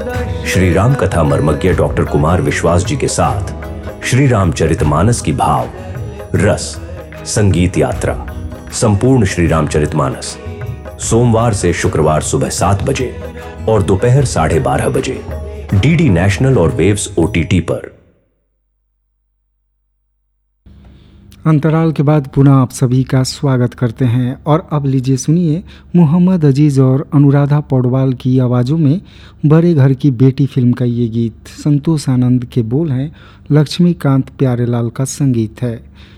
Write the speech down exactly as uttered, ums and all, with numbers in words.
श्री राम कथा मर्मज्ञ डॉक्टर कुमार विश्वास जी के साथ श्री रामचरितमानस की भाव, रस, संगीत यात्रा, संपूर्ण श्री रामचरितमानस सोमवार से शुक्रवार सुबह सात बजे और दोपहर साढ़े बारह बजे डीडी नेशनल और वेव्स ओटीटी पर। अंतराल के बाद पुनः आप सभी का स्वागत करते हैं और अब लीजिए सुनिए मोहम्मद अजीज़ और अनुराधा पौडवाल की आवाज़ों में बड़े घर की बेटी फिल्म का ये गीत। संतोष आनंद के बोल हैं, लक्ष्मीकांत प्यारेलाल का संगीत है।